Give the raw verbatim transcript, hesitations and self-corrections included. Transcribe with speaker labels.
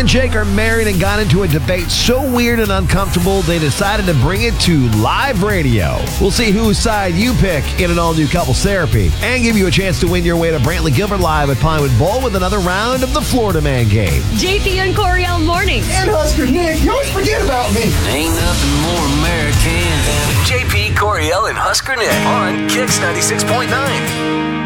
Speaker 1: and Jake are married and got into a debate so weird and uncomfortable, they decided to bring it to live radio. We'll see whose side you pick in an all-new couples therapy and give you a chance to win your way to Brantley Gilbert Live at Pinewood Bowl with another round of the Florida Man game.
Speaker 2: J P and Coriel mornings.
Speaker 3: And Husker Nick, you always forget about me.
Speaker 4: Ain't nothing more American than J P, Coriel, and Husker Nick on Kicks ninety-six point nine.